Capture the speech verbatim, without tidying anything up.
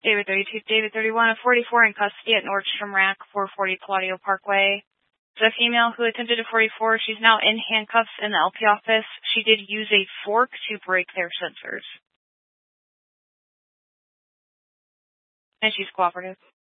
David thirty-two, David thirty-one of forty-four in custody at Nordstrom Rack, four forty Claudio Parkway. The female who attempted to forty-four, she's now in handcuffs in the L P office. She did use a fork to break their sensors. And she's cooperative.